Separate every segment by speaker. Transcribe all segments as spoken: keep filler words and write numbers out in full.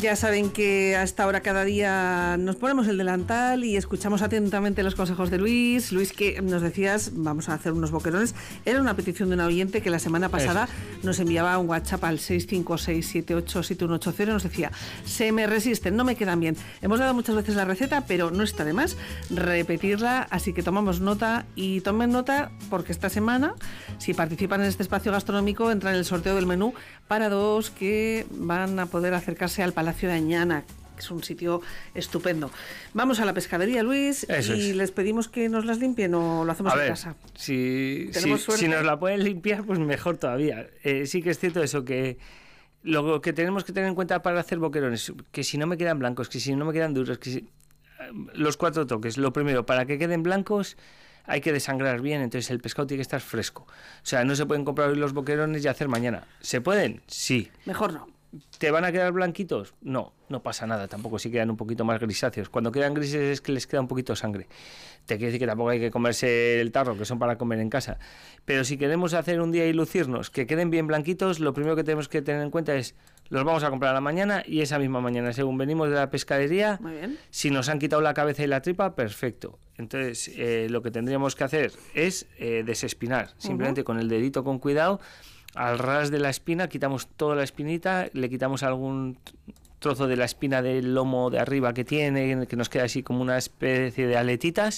Speaker 1: Ya saben que a esta hora cada día nos ponemos el delantal y escuchamos atentamente los consejos de Luis. Luis, que nos decías, vamos a hacer unos boquerones. Era una petición de una oyente que la semana pasada nos enviaba un WhatsApp al seis cinco seis siete ocho siete uno ocho cero y nos decía, se me resisten, no me quedan bien. Hemos dado muchas veces la receta, pero no está de más repetirla, así que tomamos nota y tomen nota porque esta semana, si participan en este espacio gastronómico, entran en el sorteo del menú para dos que van a poder acercarse al Palacio de Añana, que es un sitio estupendo. Vamos a la pescadería, Luis,
Speaker 2: Eso
Speaker 1: y
Speaker 2: es.
Speaker 1: les pedimos que nos las limpien o lo hacemos
Speaker 2: a
Speaker 1: en
Speaker 2: ver,
Speaker 1: casa.
Speaker 2: Si,
Speaker 1: ¿Tenemos
Speaker 2: si,
Speaker 1: suerte?
Speaker 2: si nos la pueden limpiar, pues mejor todavía. Eh, sí que es cierto eso, que lo que tenemos que tener en cuenta para hacer boquerones, que si no me quedan blancos, que si no me quedan duros, que si... los cuatro toques. Lo primero, para que queden blancos hay que desangrar bien, entonces el pescado tiene que estar fresco. O sea, no se pueden comprar hoy los boquerones y hacer mañana. ¿Se pueden? Sí.
Speaker 1: Mejor no.
Speaker 2: ¿Te van a quedar blanquitos? No, no pasa nada, tampoco si quedan un poquito más grisáceos. Cuando quedan grises es que les queda un poquito de sangre. Te quiere decir que tampoco hay que comerse el tarro, que son para comer en casa. Pero si queremos hacer un día y lucirnos, que queden bien blanquitos, lo primero que tenemos que tener en cuenta es, los vamos a comprar a la mañana y esa misma mañana, según venimos de la pescadería,
Speaker 1: Muy bien.
Speaker 2: si nos han quitado la cabeza y la tripa, perfecto. Entonces, eh, lo que tendríamos que hacer es eh, desespinar, simplemente uh-huh. con el dedito con cuidado. Al ras de la espina quitamos toda la espinita, le quitamos algún trozo de la espina del lomo de arriba que tiene, que nos queda así como una especie de aletitas,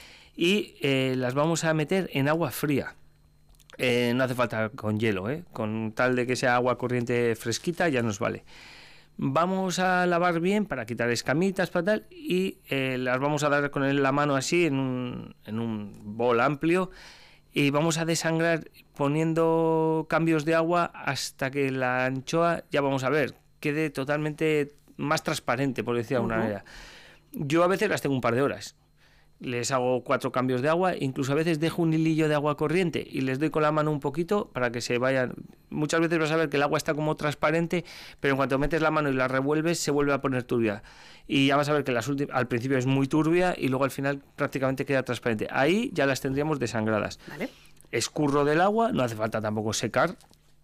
Speaker 2: y eh, las vamos a meter en agua fría. Eh, no hace falta con hielo, ¿eh? Con tal de que sea agua corriente fresquita ya nos vale. Vamos a lavar bien para quitar escamitas, para tal, y eh, las vamos a dar con la mano así en un, en un bol amplio. Y vamos a desangrar poniendo cambios de agua hasta que la anchoa, ya vamos a ver, quede totalmente más transparente, por decir de alguna uh-huh. manera. Yo a veces las tengo un par de horas. Les hago cuatro cambios de agua, incluso a veces dejo un hilillo de agua corriente y les doy con la mano un poquito para que se vayan. Muchas veces vas a ver que el agua está como transparente, pero en cuanto metes la mano y la revuelves se vuelve a poner turbia. Y ya vas a ver que las últimas, al principio es muy turbia y luego al final prácticamente queda transparente. Ahí ya las tendríamos desangradas.
Speaker 1: Vale.
Speaker 2: Escurro del agua, no hace falta tampoco secar.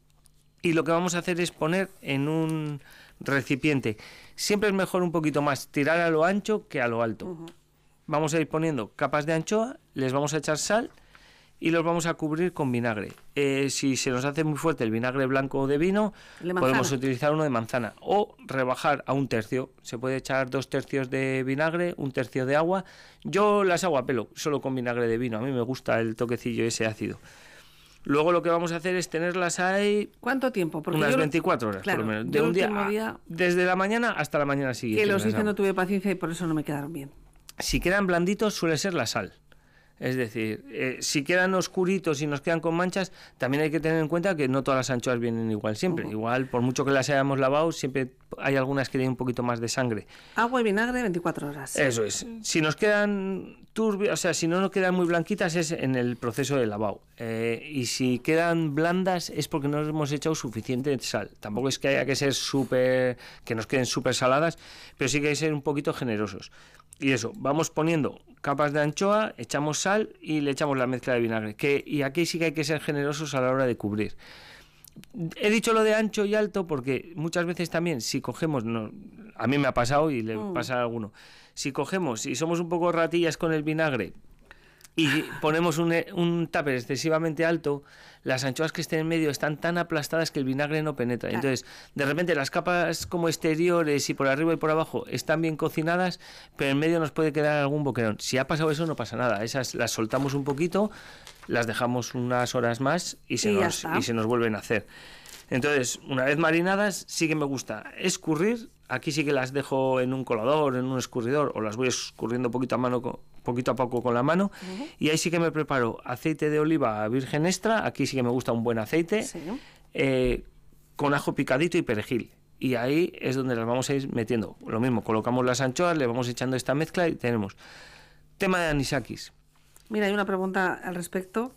Speaker 2: Y lo que vamos a hacer es poner en un recipiente. Siempre es mejor un poquito más tirar a lo ancho que a lo alto. Uh-huh. Vamos a ir poniendo capas de anchoa, les vamos a echar sal y los vamos a cubrir con vinagre. Eh, si se nos hace muy fuerte el vinagre blanco de vino, podemos utilizar uno de manzana o rebajar a un tercio. Se puede echar dos tercios de vinagre, un tercio de agua. Yo las hago a pelo, solo con vinagre de vino. A mí me gusta el toquecillo ese ácido. Luego lo que vamos a hacer es tenerlas ahí...
Speaker 1: ¿Cuánto tiempo? Porque
Speaker 2: unas
Speaker 1: yo
Speaker 2: veinticuatro horas,
Speaker 1: claro,
Speaker 2: por lo menos. De un día,
Speaker 1: día...
Speaker 2: Desde la mañana hasta la mañana siguiente.
Speaker 1: Que los hice, no tuve paciencia y por eso no me quedaron bien.
Speaker 2: Si quedan blanditos suele ser la sal. Es decir, eh, si quedan oscuritos y nos quedan con manchas, también hay que tener en cuenta que no todas las anchoas vienen igual siempre. Uh-huh. Igual, por mucho que las hayamos lavado, siempre hay algunas que tienen un poquito más de sangre.
Speaker 1: Agua y vinagre veinticuatro horas.
Speaker 2: Eso es. Si nos quedan turbias, o sea, si no nos quedan muy blanquitas es en el proceso de lavado. Eh, y si quedan blandas es porque no hemos echado suficiente sal. Tampoco es que haya que ser súper, que nos queden súper saladas, pero sí que hay que ser un poquito generosos. Y eso, vamos poniendo capas de anchoa, echamos sal y le echamos la mezcla de vinagre. Que, y aquí sí que hay que ser generosos a la hora de cubrir. He dicho lo de ancho y alto porque muchas veces también si cogemos, no, a mí me ha pasado y le mm. pasa a alguno, si cogemos y somos un poco ratillas con el vinagre y ponemos un, un tupper excesivamente alto, las anchoas que estén en medio están tan aplastadas que el vinagre no penetra. Claro. Entonces, de repente las capas como exteriores y por arriba y por abajo están bien cocinadas, pero en medio nos puede quedar algún boquerón. Si ha pasado eso, no pasa nada. Esas las soltamos un poquito, las dejamos unas horas más y se, nos, y se nos vuelven a hacer. Entonces, una vez marinadas, sí que me gusta escurrir. Aquí sí que las dejo en un colador, en un escurridor, o las voy escurriendo poquito a mano, poquito a poco con la mano. Uh-huh. Y ahí sí que me preparo aceite de oliva virgen extra. Aquí sí que me gusta un buen aceite, sí. eh, con ajo picadito y perejil. Y ahí es donde las vamos a ir metiendo. Lo mismo, colocamos las anchoas, le vamos echando esta mezcla y tenemos tema de anisakis.
Speaker 1: Mira, hay una pregunta al respecto